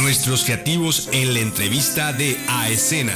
nuestros creativos en la entrevista de A Escena.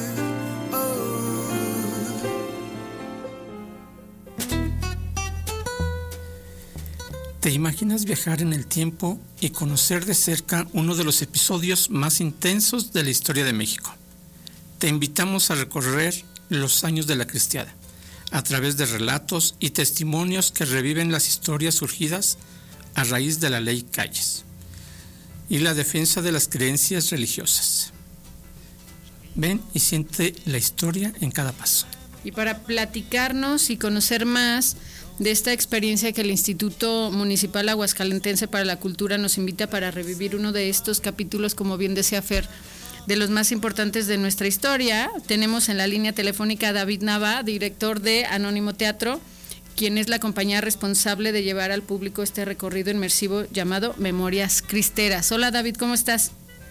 ¿Te imaginas viajar en el tiempo y conocer de cerca uno de los episodios más intensos de la historia de México? Te invitamos a recorrer los años de la cristiada, a través de relatos y testimonios que reviven las historias surgidas a raíz de la ley Calles y la defensa de las creencias religiosas. Ven y siente la historia en cada paso. Y para platicarnos y conocer más de esta experiencia que el Instituto Municipal Aguascalentense para la Cultura nos invita para revivir uno de estos capítulos, como bien decía Fer, de los más importantes de nuestra historia, tenemos en la línea telefónica a David Nava, director de Anónimo Teatro, quien es la compañía responsable de llevar al público este recorrido inmersivo llamado Memorias Cristeras. Hola David, ¿cómo estás?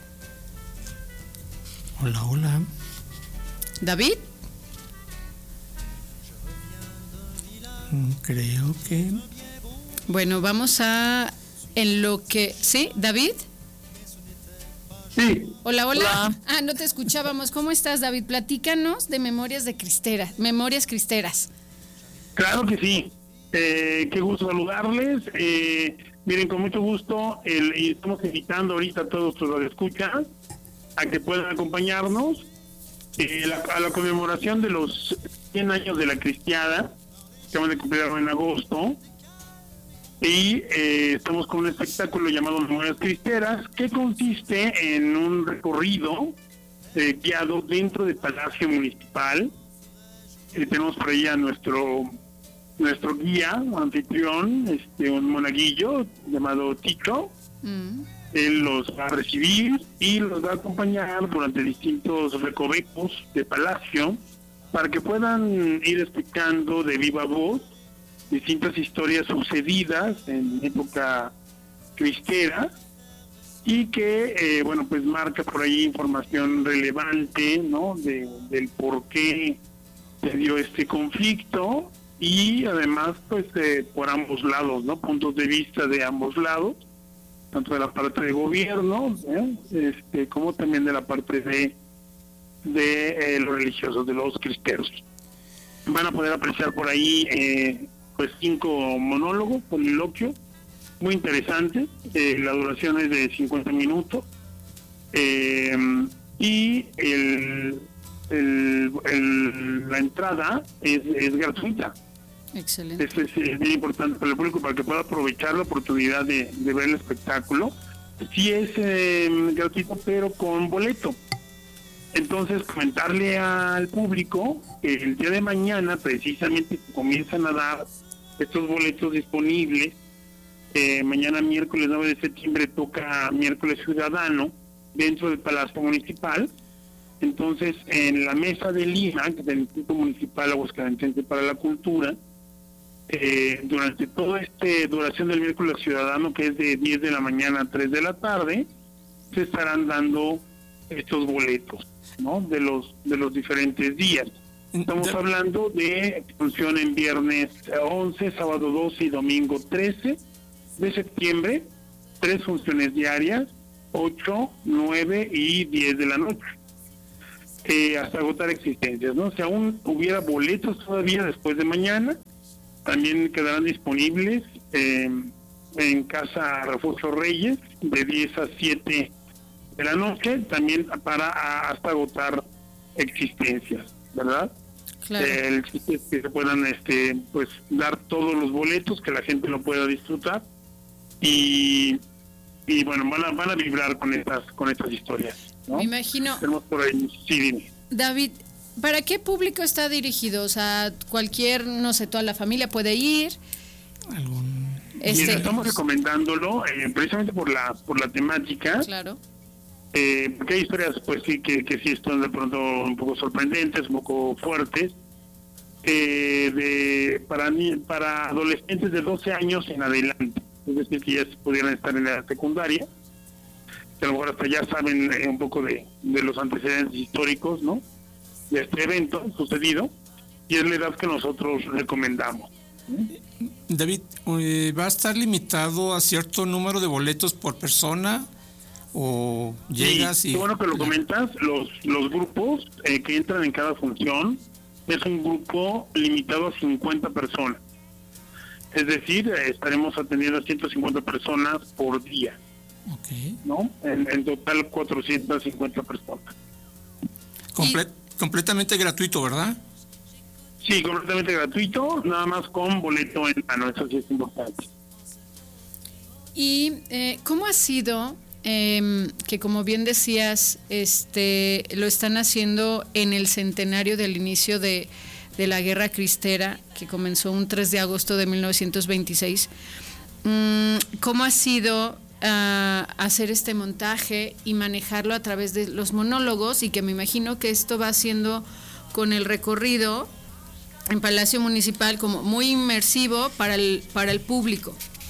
Hola. ¿David? Creo que... Bueno, vamos a... ¿Sí, David? Sí. Hola. No te escuchábamos. ¿Cómo estás, David? Platícanos de Memorias Cristeras. Claro que sí. Qué gusto saludarles. Miren, con mucho gusto, y estamos invitando ahorita a todos los que escuchan a que puedan acompañarnos a la conmemoración de los 100 años de la cristiada, que van a cumplir en agosto. Y estamos con un espectáculo llamado Memorias Cristeras, que consiste en un recorrido guiado dentro del Palacio Municipal. Tenemos por ahí a nuestro guía, anfitrión, un monaguillo llamado Tico. Él los va a recibir y los va a acompañar durante distintos recovecos de Palacio para que puedan ir explicando de viva voz distintas historias sucedidas en época cristera y que, pues marca por ahí información relevante, ¿no? Del por qué se dio este conflicto y además, pues, por ambos lados, ¿no? Puntos de vista de ambos lados, tanto de la parte de gobierno, como también de la parte de los religiosos, de los cristeros. Van a poder apreciar por ahí 5 monólogos, soliloquio, muy interesante. La duración es de 50 minutos y la entrada es gratuita. Excelente. Eso es bien importante para el público, para que pueda aprovechar la oportunidad de ver el espectáculo. Sí es gratuito, pero con boleto. Entonces, comentarle al público que el día de mañana precisamente comienzan a dar estos boletos disponibles. Mañana miércoles 9 de septiembre toca Miércoles Ciudadano dentro del Palacio Municipal. Entonces, en la mesa de Lima, que es el Instituto Municipal Aguascalentense para la Cultura, durante toda duración del Miércoles Ciudadano, que es de 10 de la mañana a 3 de la tarde, se estarán dando estos boletos, ¿no? De los diferentes días. Estamos hablando de función en viernes 11, sábado 12 y domingo 13 de septiembre, 3 funciones diarias, 8, 9 y 10 de la noche, hasta agotar existencias, ¿no? Si aún hubiera boletos todavía después de mañana, también quedarán disponibles en Casa Refugio Reyes de 10 a 7 de la noche, también para hasta agotar existencias, ¿verdad? Claro. El chiste es que se puedan pues dar todos los boletos, que la gente lo pueda disfrutar y bueno, van a vibrar con estas historias, ¿no? Me imagino. Tenemos por ahí, sí, dime. David, ¿para qué público está dirigido? O sea, cualquier, no sé, toda la familia puede ir. Estamos recomendándolo precisamente por la temática. Claro. Porque hay historias, pues sí, que sí están de pronto un poco sorprendentes, un poco fuertes, para adolescentes de 12 años en adelante, es decir, que ya pudieran estar en la secundaria, que a lo mejor hasta ya saben un poco de los antecedentes históricos, ¿no?, de este evento sucedido, y es la edad que nosotros recomendamos. David, ¿va a estar limitado a cierto número de boletos por persona o llegas sí, y... Qué bueno que lo comentas. Los grupos que entran en cada función es un grupo limitado a 50 personas. Es decir, estaremos atendiendo a 150 personas por día. Okay. ¿No? En total 450 personas. Completamente gratuito, ¿verdad? Sí, completamente gratuito, nada más con boleto en mano, eso sí es importante. ¿Y cómo ha sido que, como bien decías, lo están haciendo en el centenario del inicio de la Guerra Cristera, que comenzó un 3 de agosto de 1926? ¿Cómo ha sido hacer este montaje y manejarlo a través de los monólogos? Y que me imagino que esto va haciendo con el recorrido en Palacio Municipal como muy inmersivo para el público.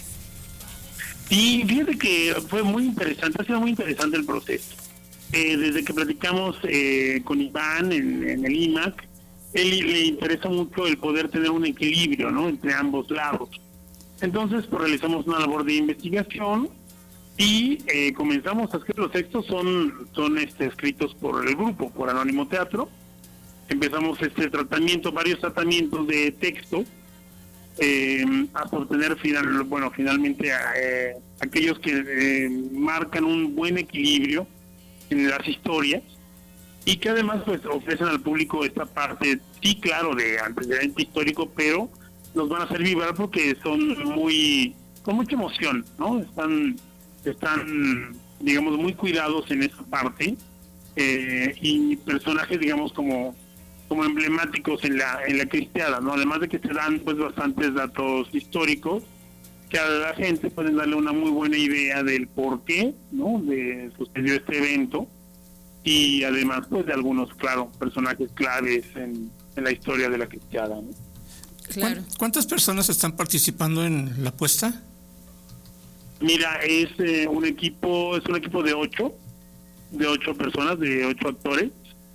Y fíjate que fue muy interesante, ha sido muy interesante el proceso. Desde que platicamos con Iván en el IMAC, él le interesa mucho el poder tener un equilibrio, ¿no?, entre ambos lados. Entonces, pues realizamos una labor de investigación y comenzamos a escribir. Los textos son escritos por el grupo, por Anónimo Teatro. Empezamos varios tratamientos de texto, hasta obtener finalmente aquellos que marcan un buen equilibrio en las historias y que además pues ofrecen al público esta parte, sí, claro, de antecedente histórico, pero nos van a hacer vibrar porque son con mucha emoción, ¿no? Están digamos muy cuidados en esa parte, y personajes digamos como emblemáticos en la cristiada, ¿no? Además de que se dan pues bastantes datos históricos que a la gente pueden darle una muy buena idea del por qué, ¿no?, de sucedió este evento, y además pues de algunos, claro, personajes claves en la historia de la cristiada, ¿no? Claro. ¿Cuántas personas están participando en la puesta? Mira, es un equipo de 8 personas, de 8 actores.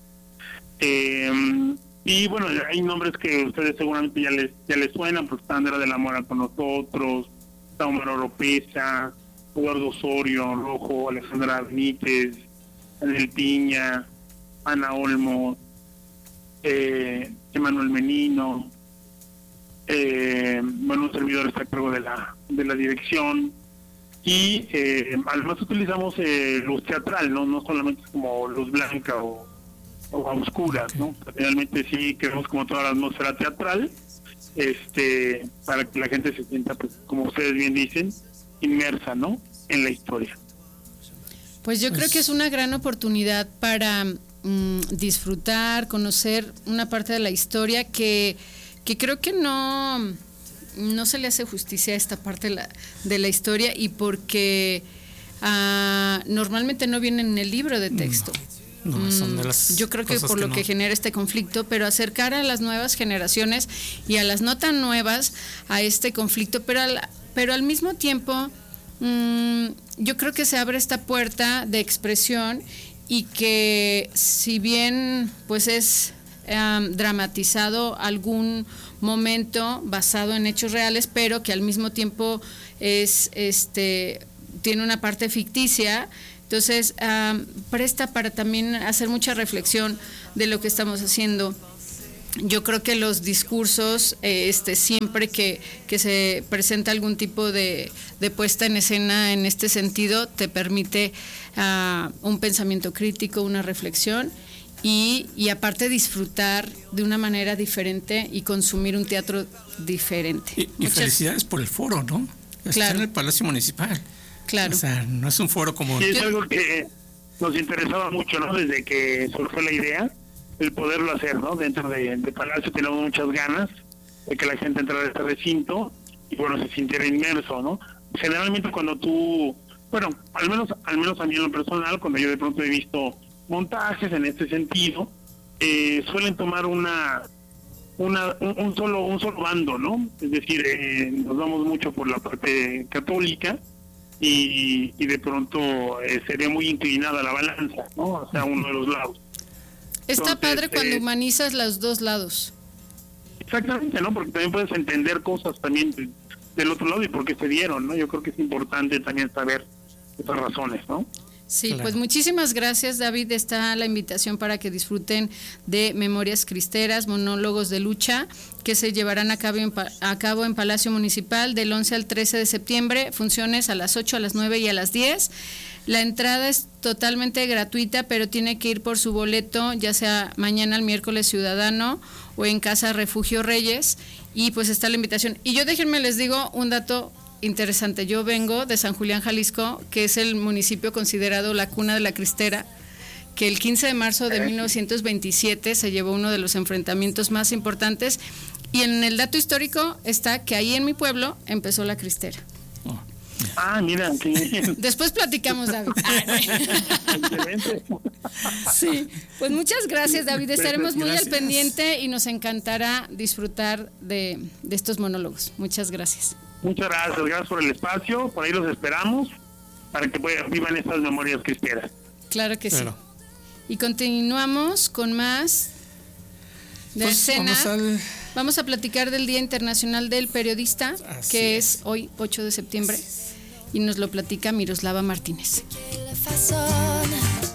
Y bueno, hay nombres que ustedes seguramente ya les suenan, pues Sandra de la Mora con nosotros, Omar Oropesa, Eduardo Osorio, Rojo, Alejandra Benítez, Daniel Piña, Ana Olmos, Emanuel Menino, un servidor está a cargo de la dirección, y además utilizamos luz teatral, no solamente como luz blanca o a oscuras, ¿no? Realmente sí creamos como toda la atmósfera teatral, para que la gente se sienta, pues, como ustedes bien dicen, inmersa, ¿no?, en la historia. Pues yo creo que es una gran oportunidad para disfrutar, conocer una parte de la historia que creo que no se le hace justicia a esta parte de la historia, y porque normalmente no viene en el libro de texto. No, son de las yo creo que por lo que genera este conflicto, pero acercar a las nuevas generaciones y a las no tan nuevas a este conflicto, pero al mismo tiempo yo creo que se abre esta puerta de expresión, y que si bien pues es dramatizado algún momento basado en hechos reales, pero que al mismo tiempo es tiene una parte ficticia. Entonces, presta para también hacer mucha reflexión de lo que estamos haciendo. Yo creo que los discursos, siempre que se presenta algún tipo de puesta en escena en este sentido, te permite un pensamiento crítico, una reflexión, y aparte disfrutar de una manera diferente y consumir un teatro diferente. Y felicidades por el foro, ¿no? Está claro. en el Palacio Municipal. Claro. O sea, no es un foro como... Sí, es algo que nos interesaba mucho, ¿no? Desde que surgió la idea, el poderlo hacer, ¿no? Dentro de Palacio tenemos muchas ganas de que la gente entrara a este recinto y, bueno, se sintiera inmerso, ¿no? Generalmente cuando tú... Bueno, al menos a mí en lo personal, cuando yo de pronto he visto montajes en este sentido, suelen tomar un solo bando, ¿no? Es decir, nos vamos mucho por la parte católica, y de pronto sería muy inclinada la balanza, ¿no? O sea, uno de los lados. Está padre cuando humanizas los dos lados. Exactamente, ¿no? Porque también puedes entender cosas también del otro lado y por qué se dieron, ¿no? Yo creo que es importante también saber esas razones, ¿no? Sí, Claro. pues muchísimas gracias, David. Está la invitación para que disfruten de Memorias Cristeras, monólogos de lucha, que se llevarán a cabo en Palacio Municipal del 11 al 13 de septiembre, funciones a las 8, a las 9 y a las 10. La entrada es totalmente gratuita, pero tiene que ir por su boleto, ya sea mañana el miércoles ciudadano o en Casa Refugio Reyes, y pues está la invitación. Y yo déjenme les digo un dato interesante. Yo vengo de San Julián, Jalisco, que es el municipio considerado la cuna de la cristera, que el 15 de marzo de 1927 se llevó uno de los enfrentamientos más importantes, y en el dato histórico está que ahí en mi pueblo empezó la cristera. Ah, mira, qué bien. Después platicamos, David. Excelente. Sí, pues muchas gracias, David. Estaremos muy al Gracias. pendiente y nos encantará disfrutar de estos monólogos. Muchas gracias. Muchas gracias por el espacio, por ahí los esperamos para que vivan estas memorias cristeras. Claro que Claro. sí. Y continuamos con más de Pues escena. vamos Vamos a platicar del Día Internacional del Periodista, Así que es. es hoy, 8 de septiembre, y nos lo platica Miroslava Martínez. qu'elle façonne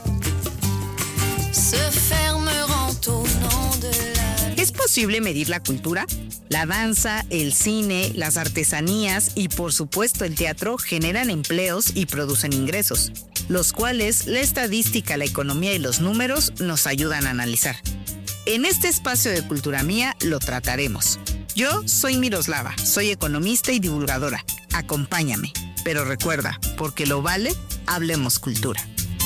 se fermeront au nom de la... ¿Es posible medir la cultura? La danza, el cine, las artesanías y por supuesto el teatro generan empleos y producen ingresos, los cuales la estadística, la economía y los números nos ayudan a analizar. En este espacio de Cultura Mía lo trataremos. Yo soy Miroslava, soy economista y divulgadora. Acompáñame, pero recuerda, porque lo vale, hablemos cultura.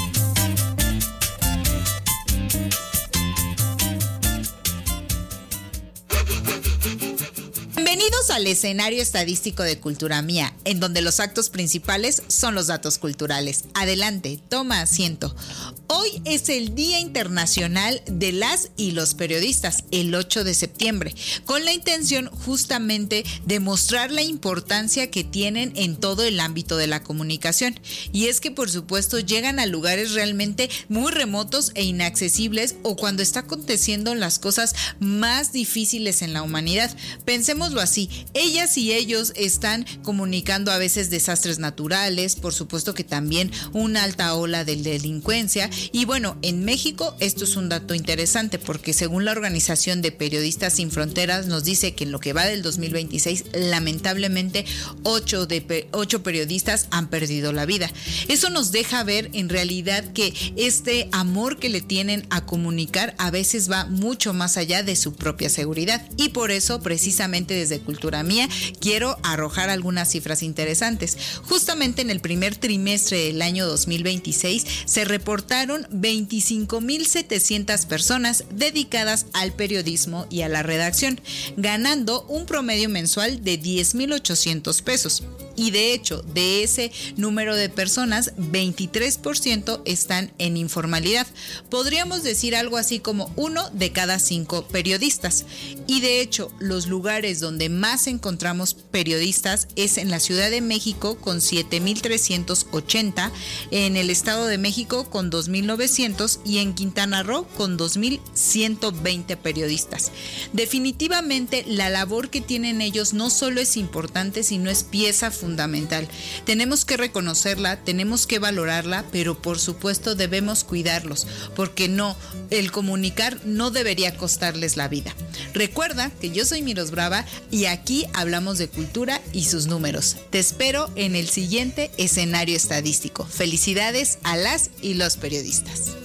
Bienvenidos al escenario estadístico de Cultura Mía, en donde los actos principales son los datos culturales. Adelante, toma asiento. Hoy es el Día Internacional de las y los Periodistas, el 8 de septiembre, con la intención justamente de mostrar la importancia que tienen en todo el ámbito de la comunicación. Y es que por supuesto llegan a lugares realmente muy remotos e inaccesibles, o cuando está aconteciendo las cosas más difíciles en la humanidad. Pensémoslo así, ellas y ellos están comunicando a veces desastres naturales, por supuesto que también una alta ola de delincuencia. Y bueno, en México esto es un dato interesante, porque según la Organización de Periodistas Sin Fronteras nos dice que en lo que va del 2026 lamentablemente 8 periodistas han perdido la vida. Eso nos deja ver en realidad que este amor que le tienen a comunicar a veces va mucho más allá de su propia seguridad, y por eso precisamente desde Cultura Mía quiero arrojar algunas cifras interesantes. Justamente en el primer trimestre del año 2026 se reportaron 25,700 personas dedicadas al periodismo y a la redacción, ganando un promedio mensual de 10,800 pesos. Y de hecho, de ese número de personas, 23% están en informalidad. Podríamos decir algo así como 1 de cada 5 periodistas. Y de hecho, los lugares donde más encontramos periodistas es en la Ciudad de México con 7,380, en el Estado de México con 2,900 y en Quintana Roo con 2,120 periodistas. Definitivamente la labor que tienen ellos no solo es importante, sino es pieza fundamental. Tenemos que reconocerla, tenemos que valorarla, pero por supuesto debemos cuidarlos, porque el comunicar no debería costarles la vida. Recuerda que yo soy Miros Brava y aquí hablamos de cultura y sus números. Te espero en el siguiente escenario estadístico. Felicidades a las y los periodistas.